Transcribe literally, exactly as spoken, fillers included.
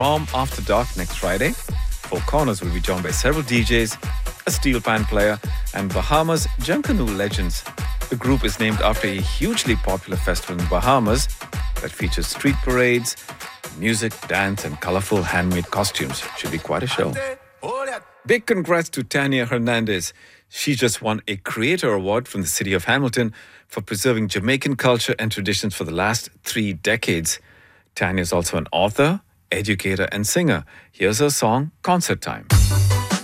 From After Dark next Friday, Four Corners will be joined by several D Js, a steel pan player, and Bahamas Junkanoo legends. The group is named after a hugely popular festival in Bahamas that features street parades, music, dance, and colorful handmade costumes. Should be quite a show. Big congrats to Tanya Hernandez. She just won a Creator Award from the city of Hamilton for preserving Jamaican culture and traditions for the last three decades. Tanya is also an author, educator, and singer. Here's her song, Concert Time.